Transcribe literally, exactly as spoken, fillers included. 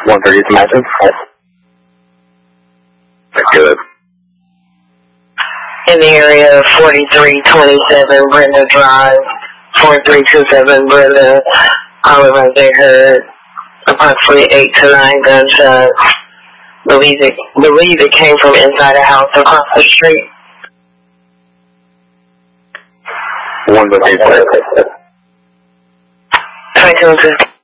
one thirty to Madison. Good. In the area of forty-three twenty-seven Brenda Drive, four three two seven Brenda. Oliver, they heard approximately eight to nine gunshots. Believe it, believe it came from inside a house across the street. One thirty. twenty-two